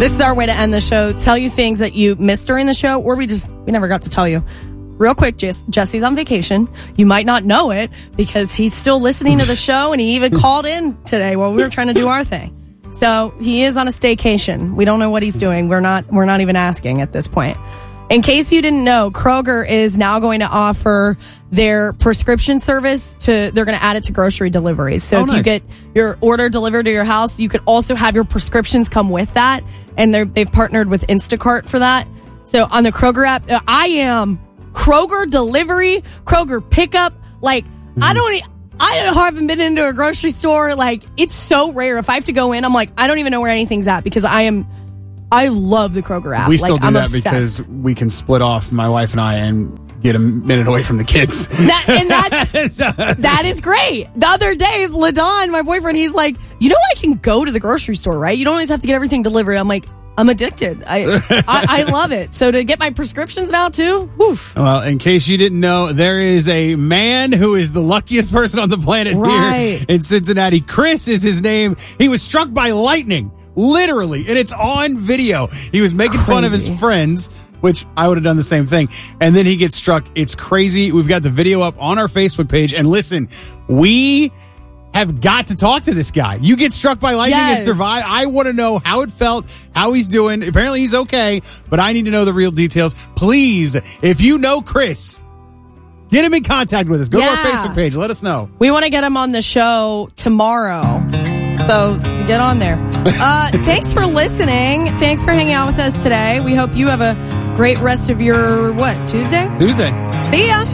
This is our way to end the show. Tell you things that you missed during the show, or we never got to tell you. Real quick, Jesse's on vacation. You might not know it because he's still listening to the show, and he even called in today while we were trying to do our thing. So he is on a staycation. We don't know what he's doing. We're not even asking at this point. In case you didn't know, Kroger is now going to offer their prescription service they're going to add it to grocery deliveries. So you get your order delivered to your house, you could also have your prescriptions come with that. And they've partnered with Instacart for that. So on the Kroger app, I am Kroger delivery, Kroger pickup. Like, I haven't been into a grocery store. Like, it's so rare. If I have to go in, I'm like, I don't even know where anything's at because I love the Kroger app. We still do that because we can split off, my wife and I, and get a minute away from the kids. That is great. The other day, LaDon, my boyfriend, he's like, I can go to the grocery store, right? You don't always have to get everything delivered. I'm like, I'm addicted. I love it. So to get my prescriptions now too, woof. Well, in case you didn't know, there is a man who is the luckiest person on the planet here in Cincinnati. Chris is his name. He was struck by lightning, literally, and it's on video. He was making fun of his friends, which I would have done the same thing. And then he gets struck. It's crazy. We've got the video up on our Facebook page. And listen, we have got to talk to this guy. You get struck by lightning and survive. I want to know how it felt, how he's doing. Apparently he's okay, but I need to know the real details. Please, if you know Chris, get him in contact with us. Go to our Facebook page. Let us know. We want to get him on the show tomorrow. So get on there. Thanks for listening. Thanks for hanging out with us today. We hope you have a great rest of your, Tuesday? Tuesday. See ya.